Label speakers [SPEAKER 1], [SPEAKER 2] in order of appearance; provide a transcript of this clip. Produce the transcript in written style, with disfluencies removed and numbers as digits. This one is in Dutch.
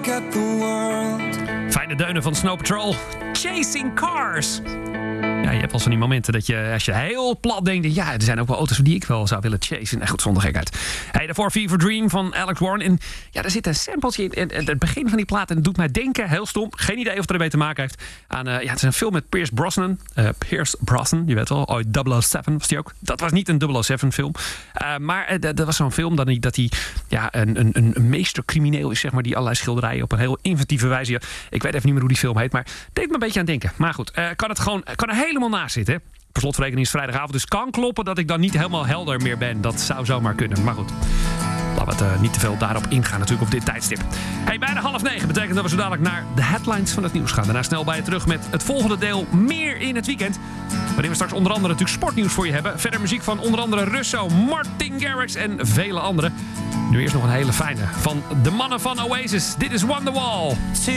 [SPEAKER 1] at the world.
[SPEAKER 2] Fijne deunen van Snow Patrol. Chasing Cars. Ja, je hebt wel zo'n die momenten dat je, als je heel plat denkt, ja, er zijn ook wel auto's die ik wel zou willen chasen. Echt goed, zonder gekheid. Hey, daarvoor Fever Dream van Alex Warren. En ja, daar zit een sampletje in. En het begin van die plaat, en het doet mij denken, heel stom, geen idee of het ermee te maken heeft, aan, ja, het is een film met Pierce Brosnan. Pierce Brosnan, je weet wel, ooit 007 was die ook. Dat was niet een 007 film. Maar dat was zo'n film dat hij ja, een meestercrimineel is, zeg maar, die allerlei schilderijen op een heel inventieve wijze. Ik weet even niet meer hoe die film heet, maar het deed me een beetje aan denken. Maar goed, kan er helemaal naast zitten. Per slotverrekening is vrijdagavond, dus kan kloppen dat ik dan niet helemaal helder meer ben. Dat zou zomaar kunnen, maar goed. Laten we het niet te veel daarop ingaan natuurlijk op dit tijdstip. Hey, bijna 8:30 betekent dat we zo dadelijk naar de headlines van het nieuws gaan. Daarna snel bij je terug met het volgende deel, meer in het weekend. Waarin we straks onder andere natuurlijk sportnieuws voor je hebben. Verder muziek van onder andere Russo, Martin Garrix en vele anderen. Nu eerst nog een hele fijne van de mannen van Oasis. Dit is Wonderwall.